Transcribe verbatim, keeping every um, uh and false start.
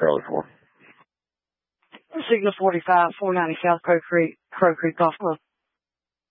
Charlie four. Signal forty-five, four ninety South Crow Creek, Crow Creek Golf Club.